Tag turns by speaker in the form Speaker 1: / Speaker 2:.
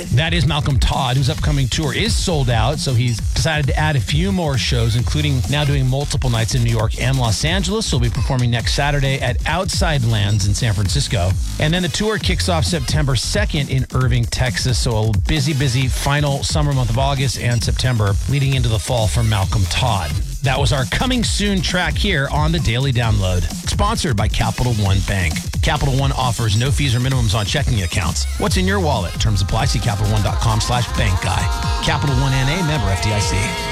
Speaker 1: That is Malcolm Todd, whose upcoming tour is sold out, so he's decided to add a few more shows, including now doing multiple nights in New York and Los Angeles. He'll be performing next Saturday at Outside Lands in San Francisco. And then the tour kicks off September 2nd in Irving, Texas, so a busy final summer month of August and September, leading into the fall for Malcolm Todd. That was our Coming Soon track here on the Daily Download, sponsored by Capital One Bank. Capital One offers no fees or minimums on checking accounts. What's in your wallet? Terms apply. See CapitalOne.com/bankguy. Capital One N.A. member FDIC.